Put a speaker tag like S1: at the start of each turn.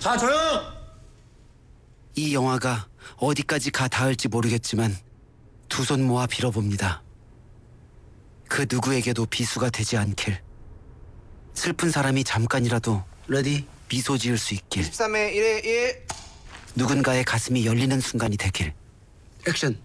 S1: 자, 조용!
S2: 이 영화가 어디까지 가 닿을지 모르겠지만 두 손 모아 빌어봅니다. 그 누구에게도 비수가 되지 않길. 슬픈 사람이 잠깐이라도
S1: 레디?
S2: 미소 지을 수 있길.
S3: 23회 1회 1.
S2: 누군가의 가슴이 열리는 순간이 되길.
S1: 액션.